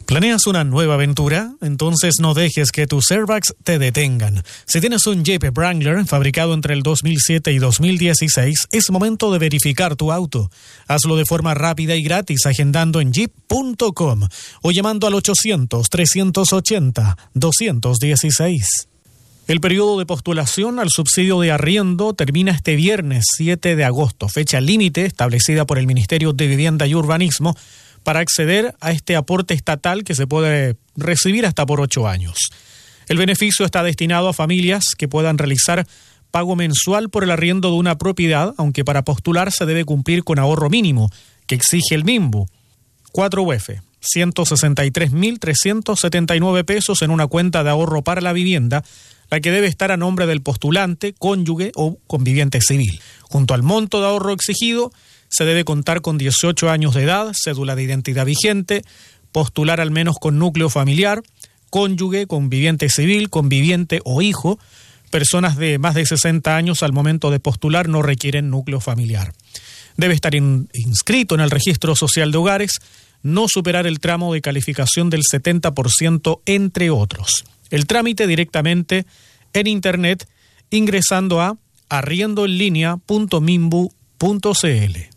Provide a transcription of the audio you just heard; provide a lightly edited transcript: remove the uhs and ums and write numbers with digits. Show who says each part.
Speaker 1: ¿Planeas una nueva aventura? Entonces no dejes que tus airbags te detengan. Si tienes un Jeep Wrangler fabricado entre el 2007 y 2016, es momento de verificar tu auto. Hazlo de forma rápida y gratis agendando en jeep.com o llamando al 800-380-216. El periodo de postulación al subsidio de arriendo termina este viernes 7 de agosto, fecha límite establecida por el Ministerio de Vivienda y Urbanismo para acceder a este aporte estatal que se puede recibir hasta por 8 años. El beneficio está destinado a familias que puedan realizar pago mensual por el arriendo de una propiedad, aunque para postular se debe cumplir con ahorro mínimo que exige el MIMBU. 4 UF, 163.379 pesos en una cuenta de ahorro para la vivienda, la que debe estar a nombre del postulante, cónyuge o conviviente civil. Junto al monto de ahorro exigido, se debe contar con 18 años de edad, cédula de identidad vigente, postular al menos con núcleo familiar, cónyuge, conviviente civil, conviviente o hijo. Personas de más de 60 años al momento de postular no requieren núcleo familiar. Debe estar inscrito en el Registro Social de Hogares, no superar el tramo de calificación del 70%, entre otros. El trámite directamente en internet ingresando a arriendoenlinea.mimbu.cl.